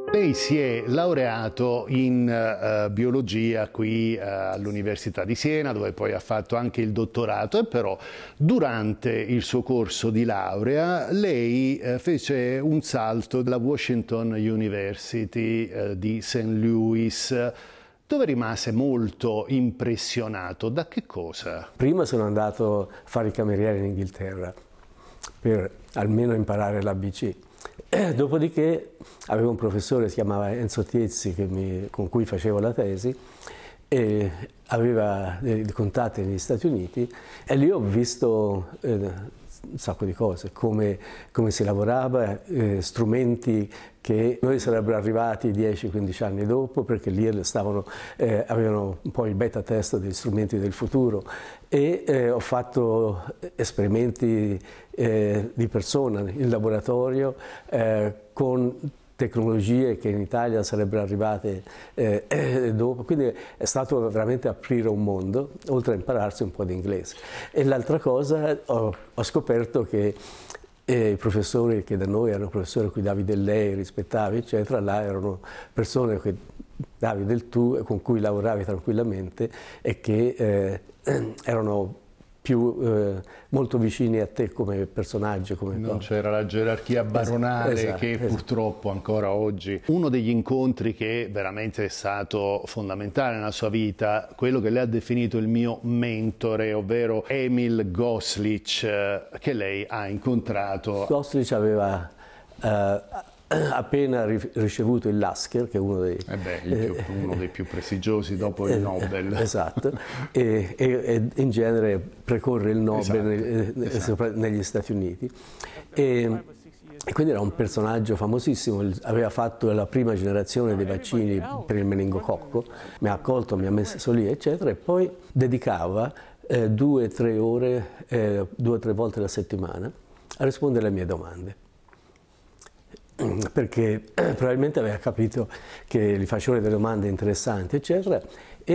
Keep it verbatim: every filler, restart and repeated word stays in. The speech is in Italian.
Lei si è laureato in uh, biologia qui uh, all'Università di Siena, dove poi ha fatto anche il dottorato, e però durante il suo corso di laurea lei uh, fece un salto alla Washington University uh, di Saint Louis, dove rimase molto impressionato. Da che cosa? Prima sono andato a fare il cameriere in Inghilterra per almeno imparare l'A B C. Eh, dopodiché avevo un professore, si chiamava Enzo Tiezzi, che mi, con cui facevo la tesi, e aveva dei contatti negli Stati Uniti, e lì ho visto eh, un sacco di cose, come, come si lavorava, eh, strumenti che noi sarebbero arrivati dieci quindici anni dopo, perché lì stavano, eh, avevano un po' il beta test degli strumenti del futuro, e eh, ho fatto esperimenti eh, di persona in laboratorio eh, con tecnologie che in Italia sarebbero arrivate eh, eh, dopo, quindi è stato veramente aprire un mondo, oltre a impararsi un po' di inglese. E l'altra cosa, ho, ho scoperto che eh, i professori che da noi erano professori cui davi del lei, rispettavi, eccetera, là erano persone che davi del tu, con cui lavoravi tranquillamente e che eh, erano più, eh, molto vicini a te come personaggio. Come non c'era la gerarchia baronale, esatto, che esatto. Purtroppo ancora oggi. Uno degli incontri che veramente è stato fondamentale nella sua vita, quello che lei ha definito il mio mentore, ovvero Emil Goslic, che lei ha incontrato. Goslic aveva eh, appena ricevuto il Lasker, che è uno dei, eh beh, più, uno dei più prestigiosi dopo il Nobel. Esatto, e, e, e in genere precorre il Nobel, esatto, neg esatto. negli Stati Uniti. E, e quindi era un personaggio famosissimo, aveva fatto la prima generazione dei vaccini per il meningococco, mi ha accolto, mi ha messo lì, eccetera, e poi dedicava eh, due o tre ore, eh, due o tre volte alla settimana, a rispondere alle mie domande. Perché probabilmente aveva capito che gli facevo delle domande interessanti, eccetera,